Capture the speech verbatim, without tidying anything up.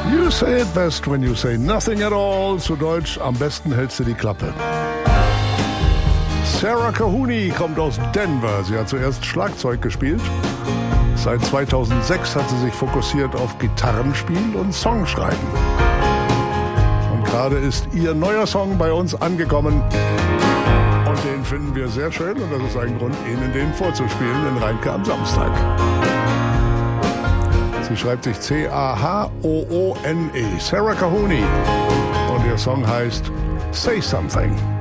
You say it best when you say nothing at all. Zu Deutsch, am besten hältst du die Klappe. Sarah Cahuni kommt aus Denver. Sie hat zuerst Schlagzeug gespielt. Seit zweitausendsechs hat sie sich fokussiert auf Gitarrenspiel und Songschreiben. Und gerade ist ihr neuer Song bei uns angekommen. Und den finden wir sehr schön. Und das ist ein Grund, Ihnen den vorzuspielen in Reinke am Samstag. Sie schreibt sich C A H O O N E. Sarah Cahuni. Und ihr Song heißt Say Something.